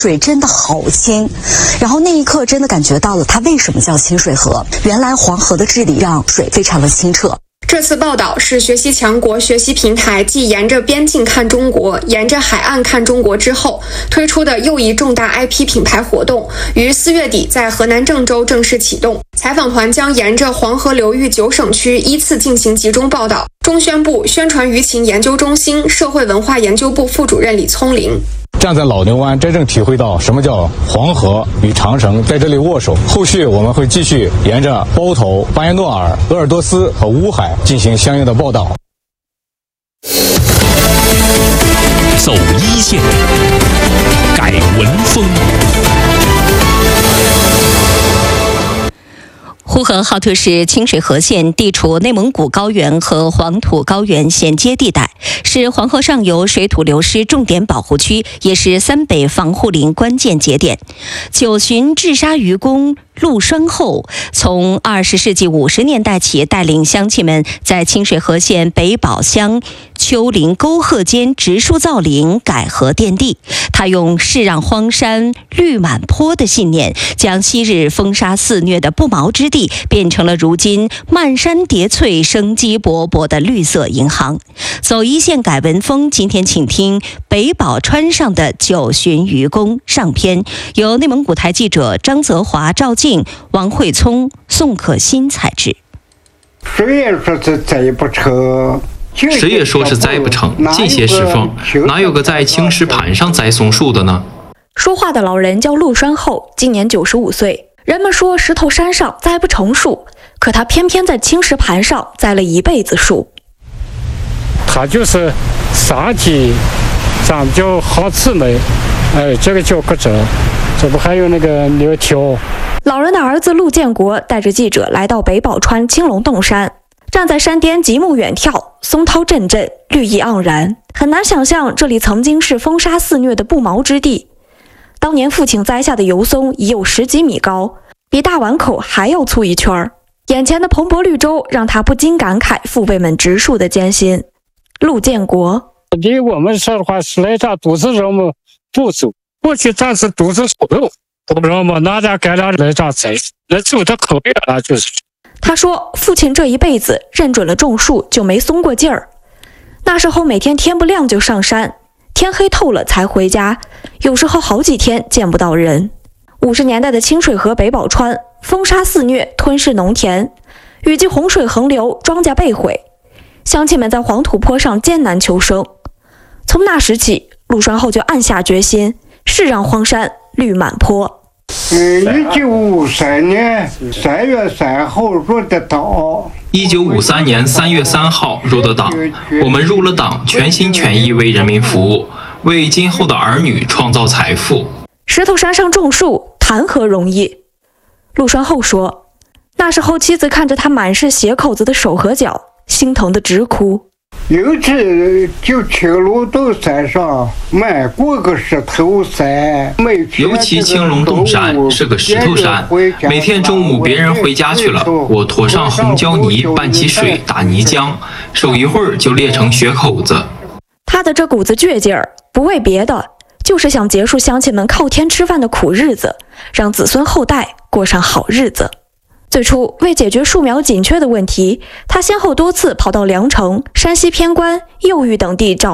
水真的好清，然后那一刻真的感觉到了它为什么叫清水河。原来黄河的治理让水非常的清澈。 这次报道是学习强国学习平台继沿着边境看中国、沿着海岸看中国之后推出的又一重大 IP 品牌活动，于4月底在河南郑州正式启动。采访团将沿着黄河流域9省区依次进行集中报道。中宣部宣传舆情研究中心社会文化研究部副主任李聪林。 站在老牛湾，真正体会到什么叫黄河与长城，在这里握手。后续我们会继续沿着包头、巴彦淖尔、鄂尔多斯和乌海进行相应的报道。 走一线，改文风。 呼和浩特市清水河县地处内蒙古高原和黄土高原衔接地带，是黄河上游水土流失重点保护区，也是三北防护林关键节点。九旬治沙渔工陆栓后从20世纪50年代起，带领乡亲们在清水河县北堡乡丘陵沟壑间植树造林，改河垫地。他用世让荒山绿满坡的信念，将昔日风沙肆虐的不毛之地变成了如今漫山叠翠、生机勃勃的绿色银行。走一线改文风，今天请听北堡川上的九旬渔工上篇，由内蒙古台记者张泽华、赵静、王慧聪、宋可欣采制。 谁也说是栽不成， 谁也说是栽不成，近些时风，哪有个在青石盘上栽松树的呢？ 说话的老人叫陆栓后，今年95岁。人们说石头山上栽不成树，可他偏偏在青石盘上栽了一辈子树。 他就是沙地长得就好呲美，这个叫个这不还有那个柳条。 老人的儿子陆建国带着记者来到北堡川青龙洞山，站在山巅极目远眺，松涛阵阵，绿意盎然，很难想象这里曾经是风沙肆虐的不毛之地。当年父亲栽下的油松已有10几米高，比大碗口还要粗一圈儿。眼前的蓬勃绿洲让他不禁感慨父辈们植树的艰辛。陆建国， 对我们说的话是来这都是人们不走，过去咱是都是手肉，人们哪家该来这栽，那走的口味了就是。 他说父亲这一辈子认准了种树就没松过劲儿。那时候每天天不亮就上山，天黑透了才回家，有时候好几天见不到人。50年代的清水河北堡川，风沙肆虐，吞噬农田，雨季洪水横流，庄稼被毁，乡亲们在黄土坡上艰难求生。从那时起，陆栓后就暗下决心，世让荒山绿满坡。 1953年3月3号入的党。 1953年3月3号入的党，我们入了党，全心全意为人民服务，为今后的儿女创造财富。 石头山上种树谈何容易？陆栓后说，那时候妻子看着他满是血口子的手和脚，心疼得直哭。 有次就青龙洞山上满过个石头山， 尤其青龙洞山是个石头山，每天中午别人回家去了，我拖上红胶泥拌起水打泥浆，手一会儿就裂成血口子。 他的这股子倔劲儿不为别的，就是想结束乡亲们靠天吃饭的苦日子，让子孙后代过上好日子。最初为解决树苗紧缺的问题，他先后多次跑到凉城、山西偏关、右峪等地找